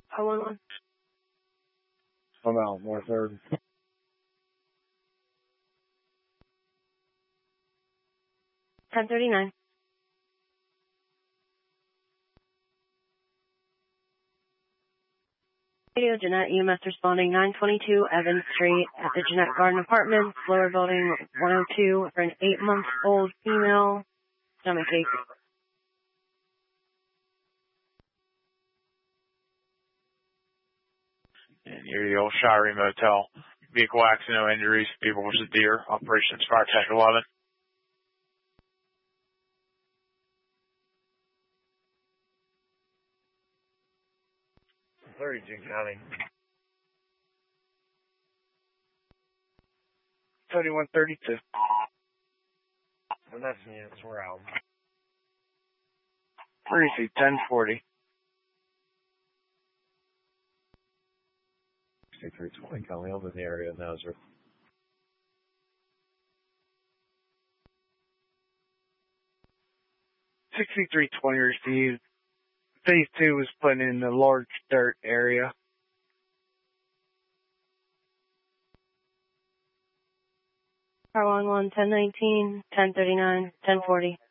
How on? I'm out, more third. 1039. Radio Jeanette EMS responding 922 Evans Street at the Jeanette Garden Apartments, lower building 102 for an 8-month-old female stomach ache. And near the old Shirey Motel. Vehicle accident, no injuries. People was a deer. Operations Fire Tech 11. June County. 3132. The next units were out. 1040. 6320 calling over the area of Nazareth. $6320 received. Phase 2 was put in the large dirt area. Car 11, 1019, 1039, 1040.